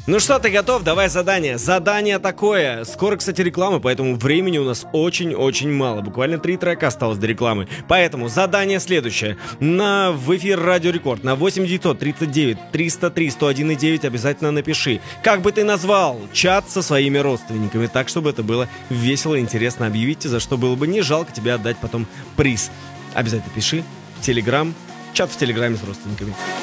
Ну что, ты готов? Давай задание. Задание такое. Скоро, кстати, реклама, поэтому времени у нас очень-очень мало. Буквально 3 трека осталось до рекламы. Поэтому задание следующее. В эфир Радио Рекорд на 8 939 303 101,9 обязательно напиши. Как бы ты назвал чат со своими родственниками, так, чтобы это было весело и интересно. Объявите, за что было бы не жалко тебе отдать потом приз. Обязательно пиши в Телеграм, чат в Телеграме с родственниками.